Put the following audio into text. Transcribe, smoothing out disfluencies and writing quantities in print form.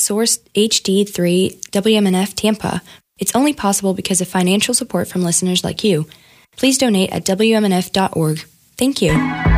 Source HD3 WMNF Tampa. It's only possible because of financial support from listeners like you. Please donate at WMNF.org. Thank you.